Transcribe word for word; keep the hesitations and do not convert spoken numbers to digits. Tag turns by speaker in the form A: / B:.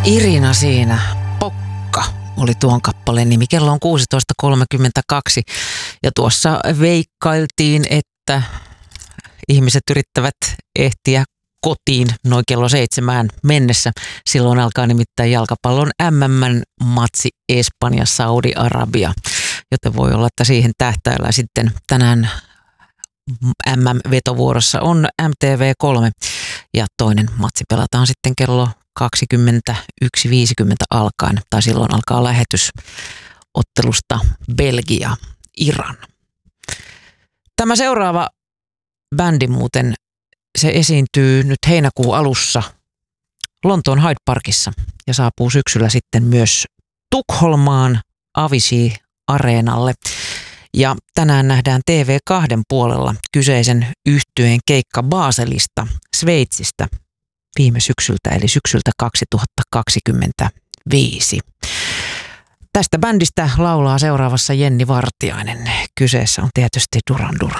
A: Irina siinä, Pokka oli tuon kappaleen nimi. Kello on kuusitoista kolmekymmentäkaksi ja tuossa veikkailtiin, että ihmiset yrittävät ehtiä kotiin noin kello seitsemään mennessä. Silloin alkaa nimittäin jalkapallon M M-matsi Espanja, Saudi-Arabia, joten voi olla, että siihen tähtäillään sitten tänään. M M-vetovuorossa on M T V kolme ja toinen matsi pelataan sitten kello kaksikymmentäyksi viisikymmentä alkaen, tai silloin alkaa lähetys ottelusta Belgia-Iran. Tämä seuraava bändi muuten, se esiintyy nyt heinäkuun alussa Lontoon Hyde Parkissa ja saapuu syksyllä sitten myös Tukholmaan Avicii-areenalle. Ja tänään nähdään T V kaksi puolella kyseisen yhtyeen keikka Baselista, Sveitsistä viime syksyltä, eli syksyltä kaksituhattakaksikymmentäviisi. Tästä bändistä laulaa seuraavassa Jenni Vartiainen. Kyseessä on tietysti Duran Duran.